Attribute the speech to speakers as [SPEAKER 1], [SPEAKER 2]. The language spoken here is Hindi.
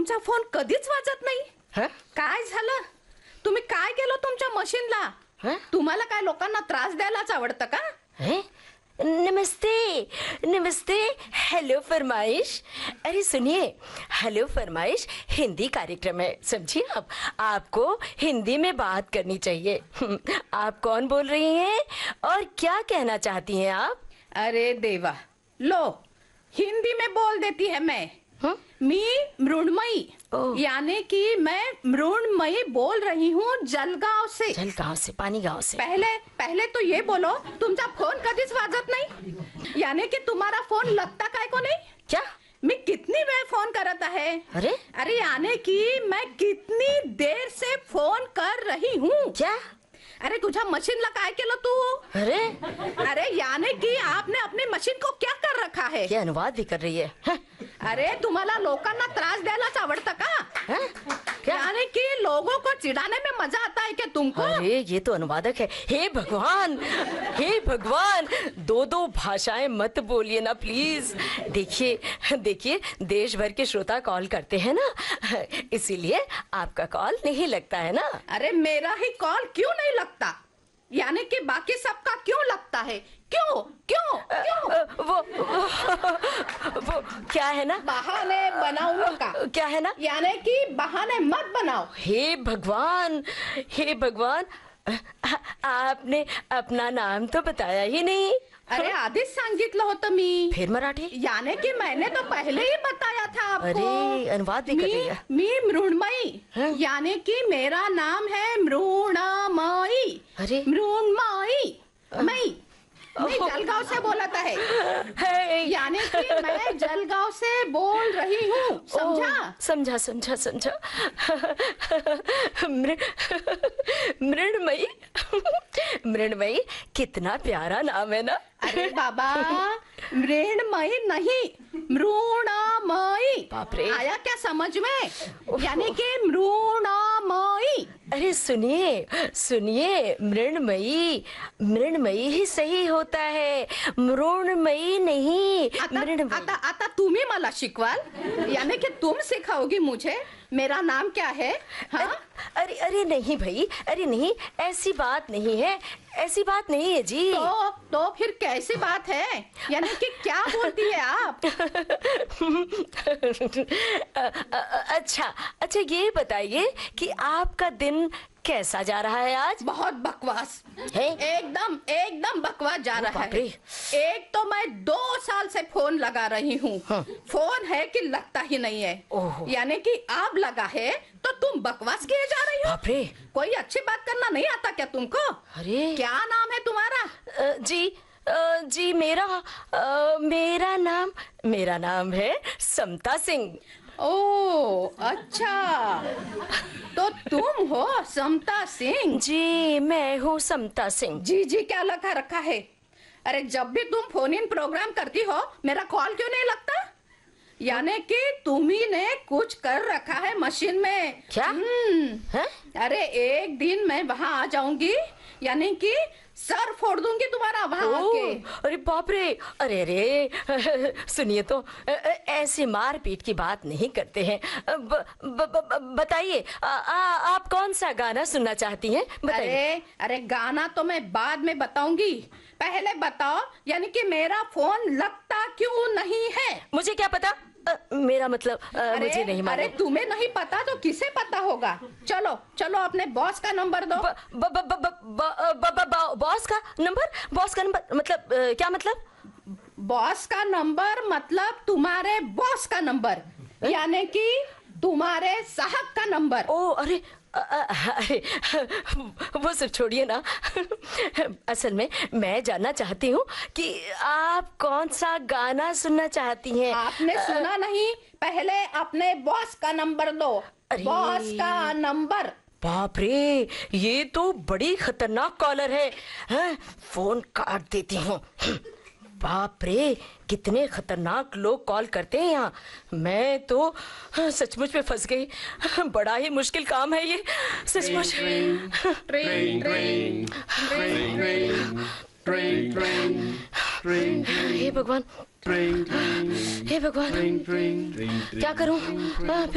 [SPEAKER 1] तुमचा फोन कधीच वाजत नाही. काय झालं? तुम्ही काय केलं तुमच्या मशीनला? तुम्हाला काय लोकांना त्रास द्यायलाच आवडतं का?
[SPEAKER 2] नमस्ते नमस्ते, हेलो फरमाइश. अरे सुनिए, हेलो फरमाइश हिंदी कार्यक्रम है, समझिए. आपको हिंदी में बात करनी चाहिए. आप कौन बोल रही हैं और क्या कहना चाहती हैं आप?
[SPEAKER 1] अरे देवा, लो हिंदी में बोल देती है मैं. मी मृण्मयी, यानी कि मैं मृण्मयी बोल रही हूँ जलगांव से.
[SPEAKER 2] जलगांव से, पानी गांव से.
[SPEAKER 1] पहले तो ये बोलो, तुमचा फोन कधीच वाजत नाही, यानी कि तुम्हारा फोन लगता काय को नहीं?
[SPEAKER 2] क्या?
[SPEAKER 1] मैं कितनी वेळ फोन करत आहे. अरे यानी कि मैं कितनी देर से फोन कर रही हूँ.
[SPEAKER 2] क्या?
[SPEAKER 1] अरे तुझ्या मशीनला काय केलं तू? अरे यानी कि आपने अपनी मशीन को क्या कर रखा है?
[SPEAKER 2] ये अनुवाद भी कर रही है.
[SPEAKER 1] अरे तुम्हाला लोकांना त्रास द्यायलाच आवडतं का? यानी कि लोगों को चिढ़ाने में मजा आता है क्या तुमको?
[SPEAKER 2] अरे ये तो अनुवादक है. हे भगवान, हे भगवान, दो भाषाएं मत बोलिए ना प्लीज. देखिए देश भर के श्रोता कॉल करते हैं ना, इसीलिए आपका कॉल नहीं लगता है ना.
[SPEAKER 1] अरे मेरा ही कॉल क्यों नहीं लगता? यानी कि बाकी सबका क्यों लगता है? क्यों क्यों क्यों?
[SPEAKER 2] वो क्या है ना,
[SPEAKER 1] बहाने बनाओ नका.
[SPEAKER 2] क्या है ना,
[SPEAKER 1] यानी कि बहाने मत बनाओ.
[SPEAKER 2] हे भगवान, हे भगवान, आपने अपना नाम तो बताया ही नहीं.
[SPEAKER 1] अरे आधीच सांगितलं होतं मी.
[SPEAKER 2] फिर मराठी?
[SPEAKER 1] यानी कि मैंने तो पहले ही बताया था आपको.
[SPEAKER 2] अरे अनुवाद भी कर रही है.
[SPEAKER 1] मी मृण्मयी, यानी कि मेरा नाम है मृण्मयी.
[SPEAKER 2] अरे
[SPEAKER 1] मृण्मयी, मैं जलगांव से बोलत है. यानी कि मैं जलगांव से बोल रही हूँ, समझा?
[SPEAKER 2] समझा. मृण्मयी, मृण्मयी कितना प्यारा नाम है ना.
[SPEAKER 1] अरे बाबा, मृण्मयी नहीं, मृण्मयी.
[SPEAKER 2] बाप रे.
[SPEAKER 1] आया क्या समझ में? यानी कि मृण्मयी.
[SPEAKER 2] अरे सुनिए, मृण्मयी ही सही होता है, मृण्मयी नहीं.
[SPEAKER 1] आता तुम्ही मला शिकवाल, यानी कि तुम सिखाओगी मुझे मेरा नाम क्या है?
[SPEAKER 2] अरे नहीं भाई, अरे नहीं, ऐसी बात नहीं है जी.
[SPEAKER 1] तो फिर कैसी बात है? यानी कि क्या बोलती है आप?
[SPEAKER 2] अच्छा ये बताइए कि आपका दिन कैसा जा रहा है आज?
[SPEAKER 1] बहुत बकवास है. एकदम बकवास जा रहा है. एक तो मैं 2 साल से फोन लगा रही हूँ. फोन है कि लगता ही नहीं है. यानी कि आप लगा है तो तुम बकवास किए जा रही हो. कोई अच्छी बात करना नहीं आता क्या तुमको?
[SPEAKER 2] अरे
[SPEAKER 1] क्या नाम है तुम्हारा?
[SPEAKER 2] जी मेरा नाम है समता सिंह.
[SPEAKER 1] ओह अच्छा, तो तुम हो समता सिंह?
[SPEAKER 2] जी मैं हूँ समता सिंह.
[SPEAKER 1] जी क्या लगा रखा है? अरे जब भी तुम फोन इन प्रोग्राम करती हो, मेरा कॉल क्यों नहीं लगता? यानी कि तुम्ही ने कुछ कर रखा है मशीन में.
[SPEAKER 2] क्या?
[SPEAKER 1] अरे एक दिन मैं वहाँ आ जाऊंगी, यानी कि सर फोड़ दूंगी तुम्हारा वहाँ आके.
[SPEAKER 2] अरे बाप रे. अरे सुनिए तो, ऐसी मारपीट की बात नहीं करते हैं. बताइए आप कौन सा गाना सुनना चाहती हैं? बताइए.
[SPEAKER 1] अरे गाना तो मैं बाद में बताऊंगी. पहले बताओ, यानी कि मेरा फोन लगता क्यों नहीं है?
[SPEAKER 2] मुझे क्या पता, मेरा मतलब मुझे नहीं मालूम.
[SPEAKER 1] अरे तुम्हें नहीं पता तो किसे पता होगा? चलो अपने बॉस का नंबर दो.
[SPEAKER 2] बॉस का नंबर मतलब क्या मतलब?
[SPEAKER 1] बॉस का नंबर मतलब तुम्हारे बॉस का नंबर, यानी कि तुम्हारे साहब का नंबर.
[SPEAKER 2] अरे वो सब छोड़िए ना. असल में मैं जानना चाहती हूँ कि आप कौन सा गाना सुनना चाहती हैं.
[SPEAKER 1] आपने सुना नहीं? पहले अपने बॉस का नंबर दो. बॉस का नंबर.
[SPEAKER 2] बाप रे, ये तो बड़ी खतरनाक कॉलर है. फोन काट देती हूँ. बाप रे, कितने खतरनाक लोग कॉल करते हैं यहाँ. मैं तो सचमुच में फंस गई. बड़ा ही मुश्किल काम है ये, सचमुच. हे भगवान, क्या करूं?